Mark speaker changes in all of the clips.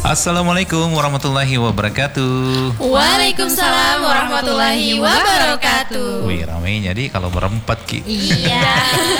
Speaker 1: Assalamualaikum warahmatullahi wabarakatuh.
Speaker 2: Waalaikumsalam warahmatullahi wabarakatuh.
Speaker 1: Wih, rame jadi kalau berempat Ki.
Speaker 2: Iya.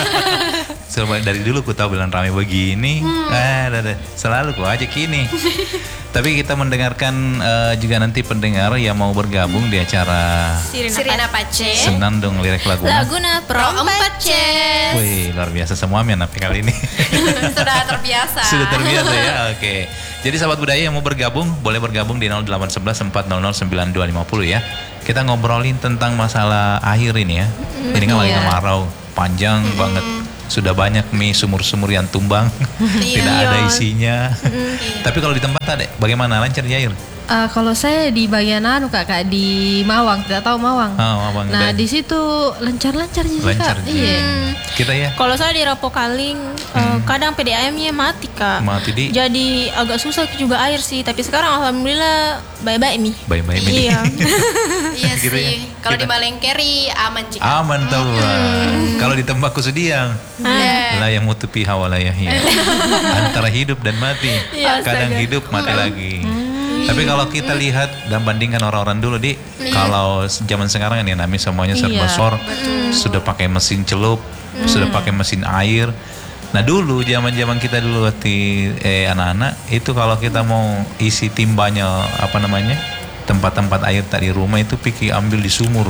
Speaker 1: Dari dulu ku tahu bilang rame begini. Selalu ku ajak ini. Tapi kita mendengarkan juga nanti pendengar yang mau bergabung di acara
Speaker 2: Sirina Pace.
Speaker 1: Senandung lirik Laguna.
Speaker 2: Laguna Pro 4 C.
Speaker 1: Wih, luar biasa semua napi kali ini.
Speaker 2: Sudah terbiasa.
Speaker 1: Sudah terbiasa ya, oke. Jadi sahabat budaya yang mau bergabung, boleh bergabung di 0811 400 9250 ya. Kita ngobrolin tentang masalah air ini ya. Ini kan lagi kemarau, panjang banget. Sudah banyak sumur-sumur yang tumbang, tidak ada isinya. Tapi kalau di tempat ada, bagaimana lancar di air?
Speaker 3: Kalau saya di bagian Kakak di Mawang, tidak tahu Mawang.
Speaker 1: Mawang.
Speaker 3: Nah di situ lancar-lancar sih
Speaker 1: Lancar.
Speaker 3: Kak. Iya.
Speaker 1: Kita ya.
Speaker 2: Kalau saya di Rapokaling, kadang PDAM-nya mati Kak.
Speaker 1: Mati di.
Speaker 2: Jadi agak susah juga air sih. Tapi sekarang alhamdulillah baik-baik nih.
Speaker 1: Baik-baik nih.
Speaker 2: Iya.
Speaker 4: Iya
Speaker 1: Gitu ya.
Speaker 4: sih. Kalau di Balengkeri aman jika.
Speaker 1: Aman tahu. Kalau di Tembakau Sediang, lah yang mutupi hawalayah ya. Antara hidup dan mati. Kadang hidup mati lagi. Tapi kalau kita lihat dan bandingkan orang-orang dulu kalau zaman sekarang ini nami semuanya serba sudah pakai mesin celup, sudah pakai mesin air. Nah dulu zaman kita dulu waktu anak-anak itu kalau kita mau isi timbanya tempat-tempat air tadi rumah itu pikir ambil di sumur.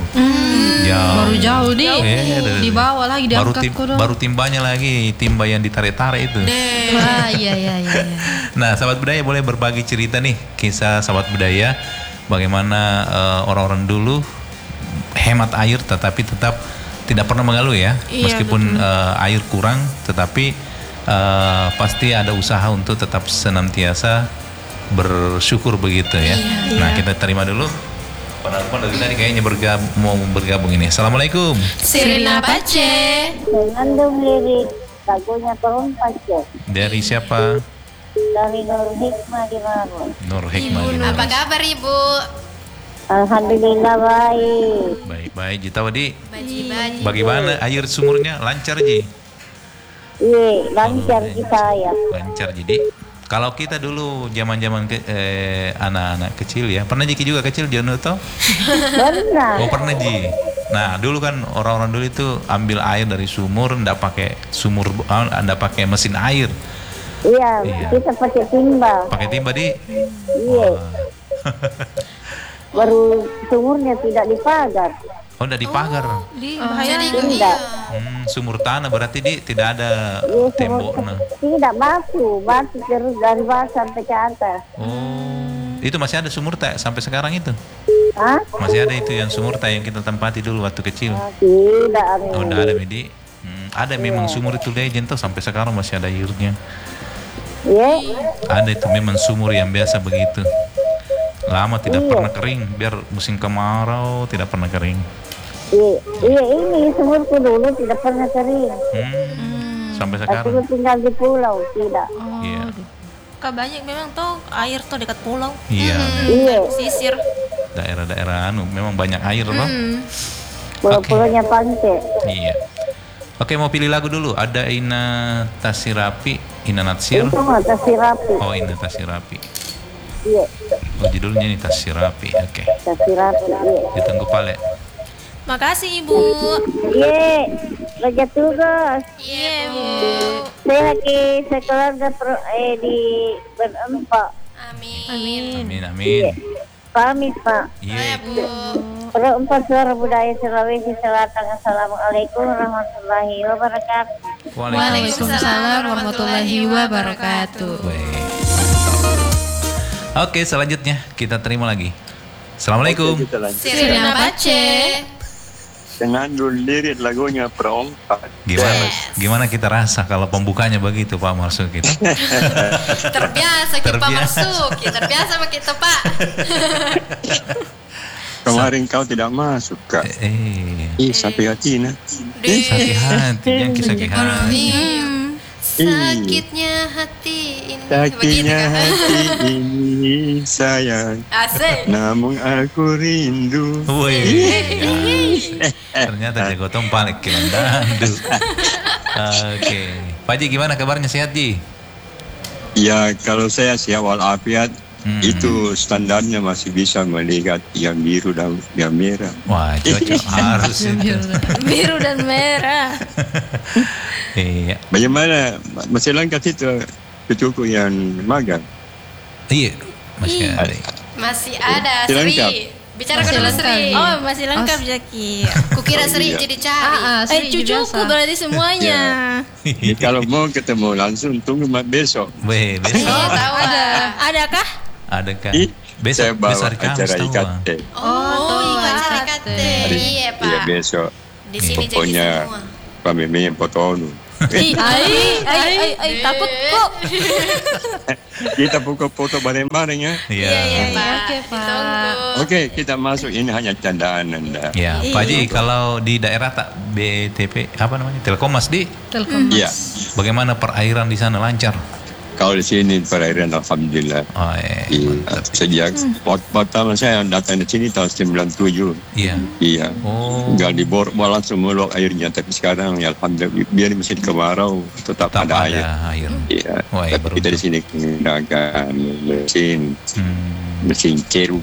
Speaker 3: Baru jauh di bawah lagi diangkat
Speaker 1: baru timbanya lagi, timba yang ditarik-tarik itu.
Speaker 3: Iya.
Speaker 1: Nah, sahabat budaya boleh berbagi cerita nih, kisah sahabat budaya bagaimana orang-orang dulu hemat air tetapi tetap tidak pernah mengeluh ya. Meskipun air kurang tetapi pasti ada usaha untuk tetap senantiasa bersyukur begitu ya. Nah, kita terima dulu penelpon dari tadi kayaknya mau bergabung ini. Assalamualaikum.
Speaker 2: Sirina Pace.
Speaker 5: Senandung lirik lagunya Pro 4 C.
Speaker 1: Dari siapa?
Speaker 5: Dari Nur Hikmah di Marun.
Speaker 1: Nur Hikmah.
Speaker 4: Apa kabar Ibu?
Speaker 5: Alhamdulillah baik.
Speaker 1: Baik-baik. Ji tahu di
Speaker 4: Baji-baji.
Speaker 1: bagaimana air sumurnya lancar Ji?
Speaker 5: Iya, lancar kita ya.
Speaker 1: Lancar jadi. Kalau kita dulu zaman-zaman anak-anak kecil ya, pernah Jiki juga kecil Jono toh?
Speaker 5: Pernah.
Speaker 1: Oh pernah Ji. Nah dulu kan orang-orang dulu itu ambil air dari sumur, ndak pakai mesin air.
Speaker 5: Iya, kita pakai timba.
Speaker 1: Pakai timba di.
Speaker 5: Iya. Baru sumurnya tidak dipagar.
Speaker 1: Oh udah dipagar.
Speaker 5: Tidak.
Speaker 1: Sumur tanah berarti tidak ada tembok.
Speaker 5: Tidak batu terus dari bawah sampai ke atas.
Speaker 1: Oh, itu masih ada sumur tak sampai sekarang itu?
Speaker 5: Hah?
Speaker 1: Masih ada itu yang sumur tak yang kita tempati dulu waktu kecil?
Speaker 5: Tidak.
Speaker 1: Oh, udah ada Medi. Ada memang sumur itu legend tuh sampai sekarang masih ada airnya.
Speaker 5: Iya.
Speaker 1: Ada itu memang sumur yang biasa begitu. Lama tidak pernah kering, biar musim kemarau tidak pernah kering.
Speaker 5: Iya, ini sumurku dulu tidak pernah kering.
Speaker 1: Sampai sekarang.
Speaker 5: Aku tinggal di pulau, tidak.
Speaker 1: Iya.
Speaker 2: Banyak memang tuh air tuh dekat pulau.
Speaker 1: Iya.
Speaker 5: Iya.
Speaker 2: Sisir.
Speaker 1: Daerah-daerah memang banyak air loh.
Speaker 5: Pulau-pulaunya pantai.
Speaker 1: Iya. Oke, mau pilih lagu dulu. Ada Ina Tasirapi, Ina Natsir.
Speaker 5: Itu mah Tasirapi.
Speaker 1: Oh, Ina Tasirapi.
Speaker 5: Iya.
Speaker 1: Oh, judulnya ini Tasirapi. Oke.
Speaker 5: Tasirapi, iya.
Speaker 1: Ditunggu Pale.
Speaker 2: Makasih Ibu.
Speaker 5: Iya, kerja tugas.
Speaker 2: Iya Bu.
Speaker 5: Saya lagi sekeluarga di berempat.
Speaker 4: Amin.
Speaker 1: Amin.
Speaker 5: Pamit Pak.
Speaker 1: Iya.
Speaker 4: Bu.
Speaker 5: Berempat Suara Budaya Sulawesi Selatan. Assalamualaikum warahmatullahi wabarakatuh.
Speaker 3: Waalaikumsalam warahmatullahi wabarakatuh.
Speaker 1: Baik. Oke, selanjutnya kita terima lagi. Assalamualaikum.
Speaker 4: Sirina Pace.
Speaker 6: Senandung lirik lagunya Pro 4.
Speaker 1: Gimana kita rasa kalau pembukanya begitu Pak Marsuki?
Speaker 4: Terbiasa kita Marsuki. Terbiasa sama kita Pak.
Speaker 6: Kemarin kau tidak masuk Kak. Sakit hati nah.
Speaker 1: Sakit hati, yang sakit hati.
Speaker 4: Sakitnya hati ini.
Speaker 6: Sakitnya hati ini sayang.
Speaker 4: Asik.
Speaker 6: Namun aku rindu.
Speaker 1: Wih. Ternyata jago tompalik kilang dandu. Oke. Pak Ji, gimana kabarnya, sehat Ji?
Speaker 6: Ya kalau saya sih walafiat itu standarnya masih bisa melihat yang biru dan yang merah.
Speaker 1: Wah, cocok harus itu.
Speaker 2: Biru dan merah.
Speaker 1: Iya.
Speaker 6: Bagaimana masih lengkap itu cucuku yang magang?
Speaker 1: Iya, masih ada.
Speaker 4: Masih ada,
Speaker 6: Masih lengkap.
Speaker 4: Sri. Bicara dulu Sri.
Speaker 2: Oh, masih lengkap Jaki.
Speaker 4: Kukira Sri
Speaker 6: iya.
Speaker 4: jadi cari.
Speaker 2: Cucuku berarti semuanya.
Speaker 6: Ya, kalau mau ketemu langsung tunggu besok.
Speaker 1: Weh, besok
Speaker 4: Oh, tahu lah.
Speaker 2: Adakah?
Speaker 1: ada kan?
Speaker 6: Ih,
Speaker 1: Besok
Speaker 6: saya bawa
Speaker 1: besar kamu
Speaker 6: acara
Speaker 1: tahu.
Speaker 6: IKT.
Speaker 4: Oh, acara
Speaker 3: IKT.
Speaker 4: KT. Iya, Pak.
Speaker 6: Iya besok.
Speaker 4: Di sini jadi
Speaker 6: Pokoknya
Speaker 4: semua.
Speaker 6: kami main foto.
Speaker 2: Ai, takut kok.
Speaker 6: Kita buka foto bareng-bareng ya.
Speaker 1: Iya.
Speaker 4: Pak.
Speaker 3: Oke, Pak.
Speaker 4: Ditunggu.
Speaker 6: Oke, kita masuk. Ini hanya candaan Anda.
Speaker 1: Ya, Pak Haji, kalau di daerah tak BTP apa namanya? Telkomas di
Speaker 3: Telkom.
Speaker 6: Iya.
Speaker 1: bagaimana perairan di sana lancar?
Speaker 6: Kalau di sini perairan alhamdulillah.
Speaker 1: Oh,
Speaker 6: Iya,
Speaker 1: mantap.
Speaker 6: sejak waktu pertama saya datang di sini tahun 97.
Speaker 1: Iya.
Speaker 6: Iya.
Speaker 1: Oh.
Speaker 6: Enggak dibor langsung melok airnya, tapi sekarang ya alhamdulillah biar musim kemarau tetap
Speaker 1: Tak
Speaker 6: ada air.
Speaker 1: air.
Speaker 6: Iya.
Speaker 1: Wah, ya,
Speaker 6: Tapi kita di sini menggunakan mesin ceru.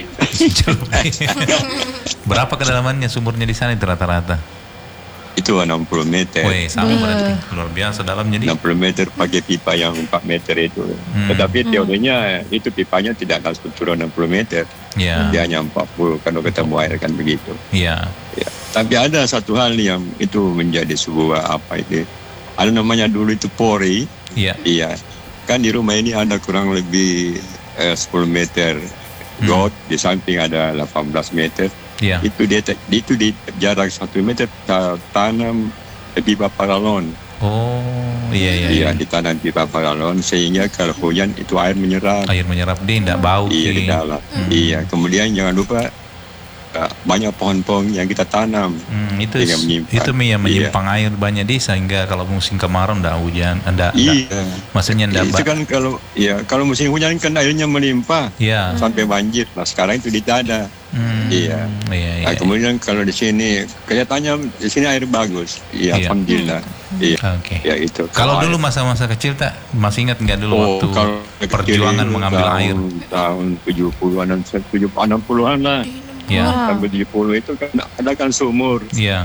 Speaker 1: Berapa kedalamannya sumurnya di sana itu rata-rata?
Speaker 6: Itu 60 meter.
Speaker 1: Wih, sama berarti luar biasa dalamnya di.
Speaker 6: 60 meter pakai pipa yang 4 meter itu. Tetapi teorinya itu pipanya tidak akan turun 60 meter.
Speaker 1: Iya.
Speaker 6: Dia hanya 40 kalau ketemu air kan begitu.
Speaker 1: Iya.
Speaker 6: Ya. Tapi ada satu hal yang itu menjadi sebuah apa itu. Ada namanya dulu itu pori.
Speaker 1: Iya.
Speaker 6: Iya. Kan di rumah ini ada kurang lebih 10 meter got, di samping ada 18 meter.
Speaker 1: Iya.
Speaker 6: Itu di jarak 1 meter tanam pipa paralon.
Speaker 1: Oh, iya.
Speaker 6: Iya, ditanam pipa paralon sehingga kalau hujan itu air menyerap.
Speaker 1: Air menyerap dia tidak bau.
Speaker 6: Iya, di dalam. Iya, kemudian jangan lupa banyak pohon-pohon yang kita tanam.
Speaker 1: Itu
Speaker 6: Yang menyimpan.
Speaker 1: itu yang menyimpang air banyak di sehingga kalau musim kemarau ndak hujan,
Speaker 6: Iya.
Speaker 1: maksudnya ndak.
Speaker 6: Itu kan kalau musim hujan kan airnya melimpah
Speaker 1: Iya.
Speaker 6: sampai banjir. Nah, sekarang itu tidak ada. Iya.
Speaker 1: Iya.
Speaker 6: Nah, kemudian kalau di sini kelihatannya di sini air bagus. Iya,
Speaker 1: Iya.
Speaker 6: alhamdulillah. Iya.
Speaker 1: Oke.
Speaker 6: Ya itu.
Speaker 1: Kalau dulu masa-masa kecil tak masih ingat nggak dulu waktu
Speaker 6: kalau
Speaker 1: perjuangan
Speaker 6: kecil
Speaker 1: mengambil air?
Speaker 6: Tahun 70-an dan 60-an lah.
Speaker 1: Iya.
Speaker 6: Sampai 70 itu kan ada kan sumur.
Speaker 1: Iya.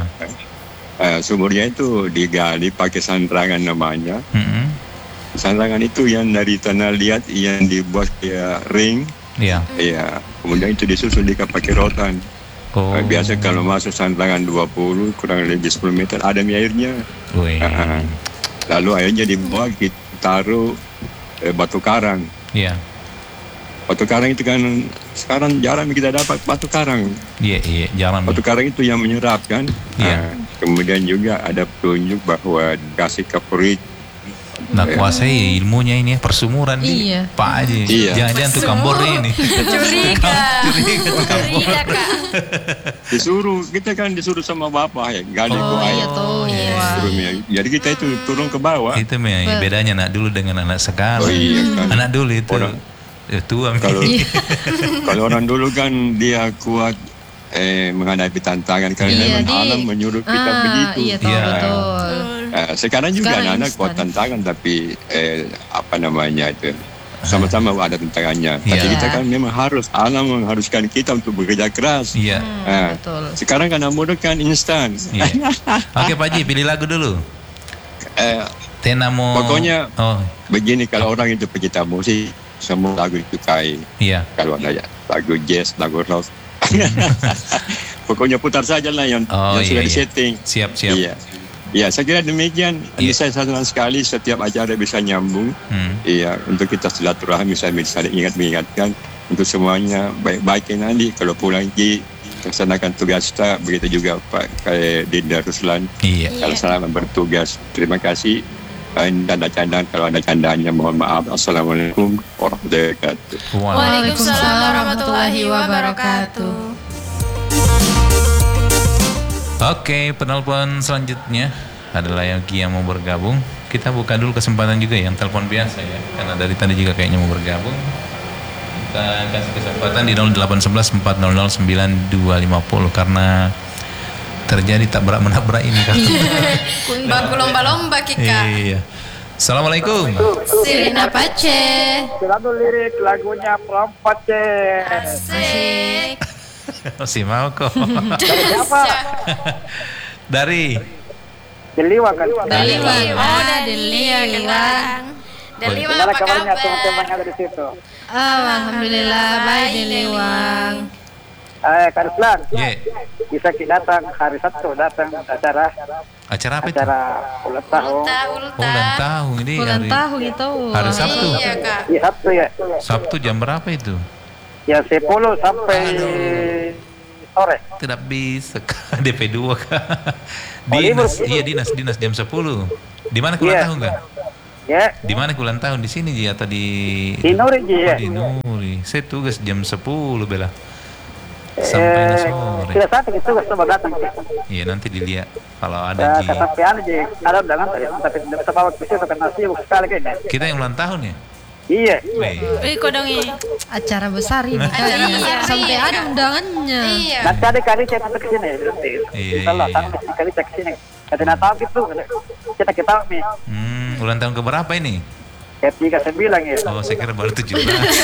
Speaker 6: Sumurnya itu digali pakai sandangan namanya. Sandangan itu yang dari tanah liat yang dibuat kayak ring.
Speaker 1: Iya.
Speaker 6: Iya. Kemudian itu disusun pakai rotan.
Speaker 1: Oh.
Speaker 6: Biasa kalau masuk sandangan 20 kurang lebih 10 meter ada airnya.
Speaker 1: Wih.
Speaker 6: Lalu airnya dibawa kita taruh batu karang.
Speaker 1: Iya.
Speaker 6: Batu karang itu kan sekarang jarang kita dapat batu karang.
Speaker 1: Iya, jarang.
Speaker 6: Batu karang itu yang menyerap kan.
Speaker 1: Iya.
Speaker 6: Kemudian juga ada petunjuk bahwa dikasih kapurit.
Speaker 1: Nah, kuasai ilmunya ini ya, persumuran nih,
Speaker 3: Iya.
Speaker 1: Pak Haji.
Speaker 6: Iya.
Speaker 1: Jangan-jangan tukang bor ini.
Speaker 4: Curiga. Curiga, Kak.
Speaker 6: Kita kan disuruh sama bapak ya, gali ke air.
Speaker 3: Iya tuh.
Speaker 6: Jadi kita itu turun ke bawah.
Speaker 1: Itu bedanya anak dulu dengan anak sekarang.
Speaker 6: Oh iya kan.
Speaker 1: Anak dulu itu tua.
Speaker 6: Kalau orang dulu kan dia kuat menghadapi tantangan karena
Speaker 3: Iya,
Speaker 6: memang alam menyuruh kita begitu.
Speaker 3: Iya, tahu, betul.
Speaker 6: Sekarang juga
Speaker 3: Sekarang
Speaker 6: anak-anak kuat tantangan tapi itu sama-sama ada tantangannya. Tapi
Speaker 1: Iya.
Speaker 6: kita kan memang alam mengharuskan kita untuk bekerja keras.
Speaker 1: Iya.
Speaker 3: Betul.
Speaker 6: Sekarang kan mudah kan instan.
Speaker 1: Iya. Oke Pak Haji, pilih lagu dulu. Tenamo.
Speaker 6: Pokoknya
Speaker 1: Oh,
Speaker 6: begini, kalau orang itu pecinta musik semua lagu disukai.
Speaker 1: iya.
Speaker 6: Kalau ada lagu jazz, lagu rock, pokoknya putar saja lah yang sudah disetting.
Speaker 1: Siap.
Speaker 6: Iya. Ya, saya kira demikian. Ini saya senang sekali setiap acara bisa nyambung. Iya, untuk kita silaturahmi saling mengingatkan untuk semuanya baik-baiknya nanti kalau pulang laksanakan tugas kita, begitu juga Pak Dinda Ruslan.
Speaker 1: Iya.
Speaker 6: Kalau selamat bertugas. Terima kasih. Dan ada candaan, kalau ada candaannya mohon maaf. Assalamualaikum warahmatullahi wabarakatuh.
Speaker 2: Waalaikumsalam warahmatullahi wabarakatuh.
Speaker 1: Oke, penelpon selanjutnya adalah yang mau bergabung. Kita buka dulu kesempatan juga yang telepon biasa ya, karena dari tadi juga kayaknya mau bergabung. Kita kasih kesempatan di 0811 400 9250 karena terjadi tabrak menabrak ini kan.
Speaker 4: Bak lomba-lomba Kika.
Speaker 1: Iya. Assalamualaikum.
Speaker 4: Sirina Pace.
Speaker 7: Selalu lirik lagunya Perompat C.
Speaker 4: Asik.
Speaker 1: Masih mau kok.
Speaker 7: Dari siapa?
Speaker 1: Dari
Speaker 7: Deliwa kan?
Speaker 3: Deliwang.
Speaker 4: Oh,
Speaker 3: Deliwang.
Speaker 4: Deliwang
Speaker 7: Gimana
Speaker 4: apa
Speaker 7: kabarnya
Speaker 4: kabar?
Speaker 7: teman-teman yang ada di situ?
Speaker 3: Alhamdulillah baik Deliwang.
Speaker 7: Kak Ruslan,
Speaker 1: Ye.
Speaker 7: bisa kita datang hari Sabtu datang acara
Speaker 1: Acara apa itu?
Speaker 7: ulang tahun.
Speaker 4: Ulta,
Speaker 1: Oh,
Speaker 4: ulta.
Speaker 1: ulang tahun ini
Speaker 3: Ulang
Speaker 1: hari
Speaker 3: tahun itu.
Speaker 1: hari Sabtu.
Speaker 4: Iya, Kak.
Speaker 7: Iya Sabtu ya.
Speaker 1: Sabtu jam berapa itu?
Speaker 7: Ya 10 sampai sore.
Speaker 1: Tidak bisa Kak. DP 2 Kak.
Speaker 7: Oh, libur.
Speaker 1: Iya dinas jam 10. Di mana ulang
Speaker 7: Iya.
Speaker 1: tahun Kak?
Speaker 7: Ya,
Speaker 1: Di mana ulang tahun, di sini Ji atau di
Speaker 7: di Nuri Ji ya.
Speaker 1: Oh, di Nuri. Saya tugas jam 10 Bella. Sampai sore.
Speaker 7: Tidak saat itu coba datang.
Speaker 1: Iya nanti dilihat kalau
Speaker 7: Ya,
Speaker 1: ada Ji.
Speaker 7: kesampean Ji. Ada undangan tadi, tapi tidak bisa bawa ke situ karena sibuk sekali kayaknya.
Speaker 1: Kita yang ulang tahun ya?
Speaker 7: Iya.
Speaker 1: Weh.
Speaker 2: Kodongi.
Speaker 3: Acara besar ini Kak.
Speaker 4: Iya,
Speaker 3: Sampai
Speaker 4: iya,
Speaker 3: ada
Speaker 4: Kak.
Speaker 3: undangannya.
Speaker 4: Iya.
Speaker 7: Nanti ada kali cek ke sini.
Speaker 1: Iya,
Speaker 7: Kalau
Speaker 1: iya,
Speaker 7: tangan kali cek ke sini. Kata tahu gitu. Kita nih.
Speaker 1: Ulang tahun keberapa ini?
Speaker 7: Ketiga 9 ya.
Speaker 1: Oh, saya kira baru 17.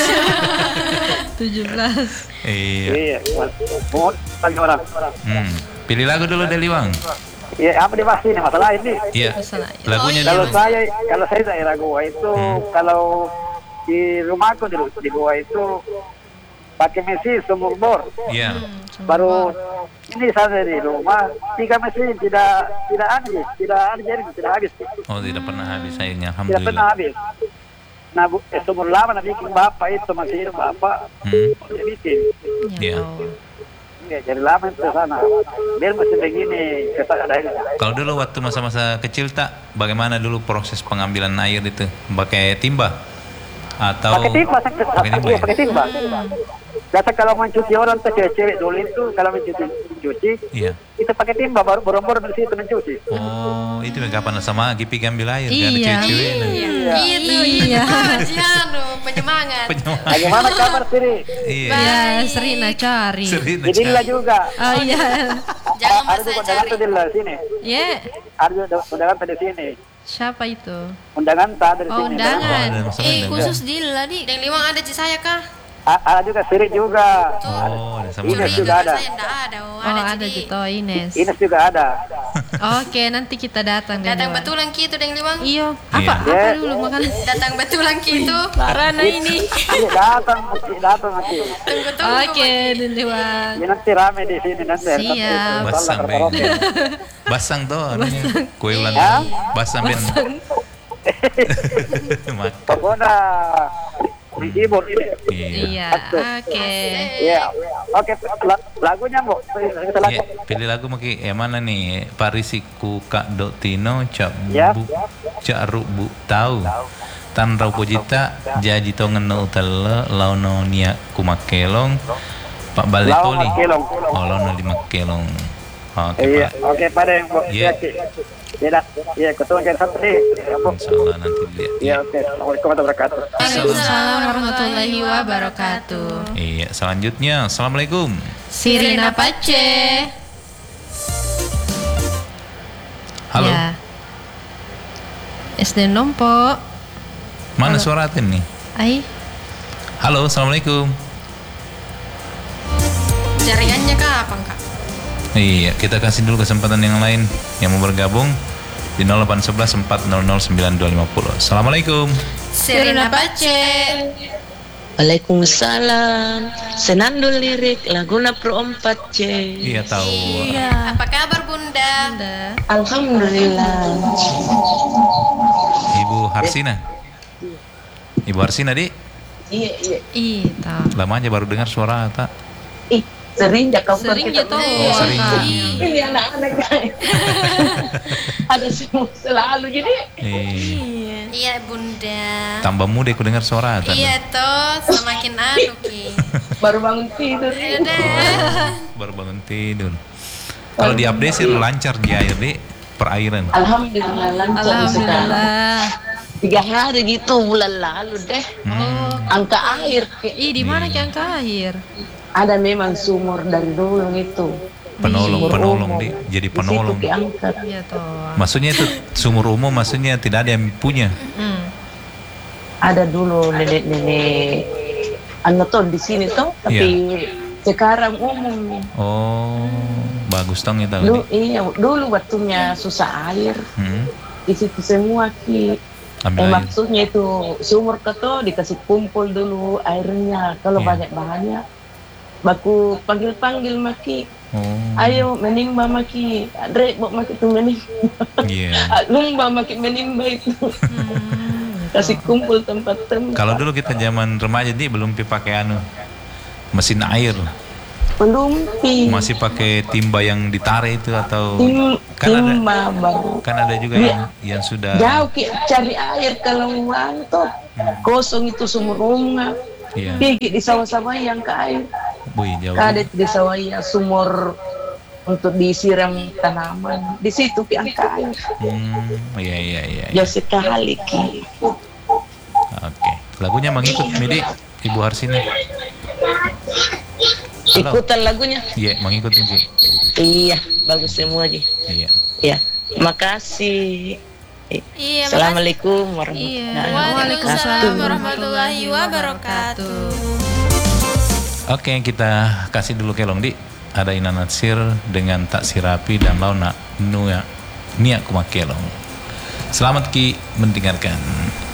Speaker 3: 17.
Speaker 1: Iya.
Speaker 7: Iya. Mohon bagi orang.
Speaker 1: Pilih lagu dulu Deliwang.
Speaker 7: Iya, apa dibahas ini masalah ini?
Speaker 1: Iya.
Speaker 3: Masalah.
Speaker 1: Lagunya
Speaker 7: Kalau
Speaker 1: dulu.
Speaker 7: saya daerah gua itu kalau di rumahku di gua itu pakai mesin sumur bor.
Speaker 1: Iya.
Speaker 7: Baru ini saya di rumah 3 mesin tidak habis.
Speaker 1: Oh, tidak pernah habis sayangnya.
Speaker 7: Tidak pernah
Speaker 1: Alhamdulillah.
Speaker 7: habis. Nah, sumur lama nanti bikin bapak itu masih hidup bapak. Dia bikin.
Speaker 1: Iya.
Speaker 7: Ya, jadi lama itu sana. Biar masih begini kita ada ini.
Speaker 1: Kalau dulu waktu masa-masa kecil tak, bagaimana dulu proses pengambilan air itu? Pakai timba? Atau
Speaker 7: Pakai timba,
Speaker 1: Pakai timba ya?
Speaker 7: pakai timba. Biasa kalau mencuci orang tuh cewek-cewek dulu itu kalau mencuci
Speaker 1: Iya.
Speaker 7: itu pakai timba baru boro-boro di situ mencuci.
Speaker 1: Oh, itu kapan sama Gipi ambil air? Gak ada
Speaker 3: Iya.
Speaker 1: cewek-cewek.
Speaker 4: Gitu,
Speaker 3: Iya.
Speaker 4: Jiano, penyemangat.
Speaker 7: Bagaimana kabar Siri?
Speaker 1: Iya.
Speaker 3: Ya, Serina cari.
Speaker 1: Serina
Speaker 7: Jadi
Speaker 1: cari.
Speaker 7: juga.
Speaker 3: Oh iya.
Speaker 4: Jangan
Speaker 7: Ada
Speaker 4: masa
Speaker 7: juga undangan
Speaker 4: cari.
Speaker 7: tadi di sini.
Speaker 3: Ya.
Speaker 7: Ada juga undangan tadi sini.
Speaker 3: Siapa itu?
Speaker 7: Undangan tadi di
Speaker 3: Oh,
Speaker 7: sini.
Speaker 3: undangan.
Speaker 1: ada masalah enggak?
Speaker 2: Khusus Dila di.
Speaker 4: Deng Liwang ada ci saya kah?
Speaker 7: Ada juga Siri juga.
Speaker 1: Oh, ada sama
Speaker 7: Ines
Speaker 1: dengan.
Speaker 7: juga ada.
Speaker 4: Saya enggak ada. Oh,
Speaker 3: Oh,
Speaker 4: ada
Speaker 3: ada
Speaker 4: ci.
Speaker 3: gitu Ines.
Speaker 7: Ines juga ada.
Speaker 3: Oke, nanti kita datang.
Speaker 4: Datang
Speaker 3: Deliwang.
Speaker 4: betulan gitu Deng Liwang.
Speaker 3: Iyo. Apa?
Speaker 1: Iya.
Speaker 3: Apa dulu makan?
Speaker 4: Datang betulan gitu.
Speaker 2: Parana ini.
Speaker 7: Iya datang nanti.
Speaker 4: Tunggu-tunggu.
Speaker 3: Oke, Deliwang.
Speaker 7: Ya, nanti rame di sini nanti.
Speaker 3: Siap.
Speaker 1: Basang
Speaker 7: Soalnya
Speaker 1: Ben.
Speaker 7: karaoke.
Speaker 1: Basang tuh namanya. Kue ulang
Speaker 7: Hah?
Speaker 1: tahun. Basang Ben. Makan.
Speaker 7: Pokoknya menghibur ini.
Speaker 1: Iya.
Speaker 3: Iya. Oke.
Speaker 7: Iya. Oke, lagunya Bu. Kita lagu.
Speaker 1: Iya, pilih lagu maki yang mana nih? Parisiku Kak Dok Tino Cak
Speaker 7: Ya.
Speaker 1: Bu Cak Ru Bu tahu. Tan rau pojita jaji tongen no utala launo nia kumakelong Pak Baletoli.
Speaker 7: Lawan Makelong.
Speaker 1: Oh, launo di Makelong. Oke,
Speaker 7: Iya,
Speaker 1: Pak.
Speaker 7: oke pada yang Bu.
Speaker 1: Iya.
Speaker 7: Iya, iya, ketua jangan satu nih. Ya, Bu.
Speaker 1: Insyaallah nanti dilihat.
Speaker 7: Iya, oke. Assalamualaikum warahmatullahi wabarakatuh.
Speaker 3: Waalaikumsalam warahmatullahi wabarakatuh.
Speaker 1: Iya, selanjutnya Assalamualaikum.
Speaker 3: Sirina Pace.
Speaker 1: Halo.
Speaker 3: Ya. SD Nompo.
Speaker 1: Mana suaratin nih?
Speaker 3: Ai.
Speaker 1: Halo, Assalamualaikum.
Speaker 4: Jaringannya kah apa enggak?
Speaker 1: Iya, kita kasih dulu kesempatan yang lain yang mau bergabung di 0811 400 9250. Assalamualaikum.
Speaker 4: Sirina Pace.
Speaker 8: Waalaikumsalam. Senandung lirik laguna Perompat C.
Speaker 1: Iya tahu.
Speaker 4: Apa kabar Bunda?
Speaker 8: Alhamdulillah.
Speaker 1: Ibu Harsina. Ibu Harsina, Dik.
Speaker 8: Iya.
Speaker 3: Itu.
Speaker 1: Lama aja baru dengar suara tak.
Speaker 8: Ih, sering kau
Speaker 3: Sering
Speaker 8: kita
Speaker 3: gitu.
Speaker 1: Oh, sering.
Speaker 8: Ini anak-anak guys. Ada semua selalu jadi.
Speaker 4: Iya Bunda.
Speaker 1: Tambah muda aku dengar suara tak.
Speaker 4: Iya toh, semakin anu ki.
Speaker 8: baru bangun tidur.
Speaker 4: Iya deh.
Speaker 1: Baru bangun tidur. Kalau di update sih lancar di air, Dik. Perairan.
Speaker 8: Alhamdulillah lancar sekarang.
Speaker 3: Alhamdulillah.
Speaker 8: 3 hari gitu bulan lalu deh. Angka air
Speaker 3: Ih, di mana ki angka air?
Speaker 8: ada memang sumur dari dulu itu.
Speaker 1: penolong jadi penolong.
Speaker 8: Di situ diangkat.
Speaker 3: Iya toh.
Speaker 1: Maksudnya itu sumur umum, maksudnya tidak ada yang punya.
Speaker 8: Ada dulu nenek-nenek Anaton di sini toh, tapi sekarang umum.
Speaker 1: Oh, bagus tong itu.
Speaker 8: Iya, dulu waktunya susah air. Di situ semua ki. Maksudnya itu sumur keto dikasih kumpul dulu airnya. Kalau banyak-banyak, baku panggil-panggil maki. Ayo menimba maki, Andre bawa maki tu menimba. Lumba maki menimba itu. Kasih kumpul tempat-tempat.
Speaker 1: Kalau dulu kita zaman remaja belum pakai mesin air.
Speaker 8: Belum
Speaker 1: masih pakai timba yang ditarik itu atau
Speaker 8: timba baru.
Speaker 1: Kan ada juga yang sudah
Speaker 8: jauh cari air kalau wanto kosong itu sumur rumah. Pergi di sawah-sawah yang ke air.
Speaker 1: Jauh.
Speaker 8: Ada di sawah ya sumur untuk disiram tanaman. Di situ angkat air.
Speaker 1: Iya.
Speaker 8: Jauh sekali ki.
Speaker 1: Oke. Lagunya mengikut Midi, Ibu Harsini.
Speaker 8: Ikutan lagunya?
Speaker 1: Iya, mengikut Ji.
Speaker 8: Iya, bagus semua Ji. Iya. Makasih.
Speaker 2: Iya,
Speaker 8: Assalamualaikum
Speaker 2: warahmatullahi wabarakatuh.
Speaker 1: Oke, kita kasih dulu kelong di. Ada Ina Natsir dengan Tak Sirapi dan Launa Nuya Nia Kumakelong. Selamat Ki mendengarkan.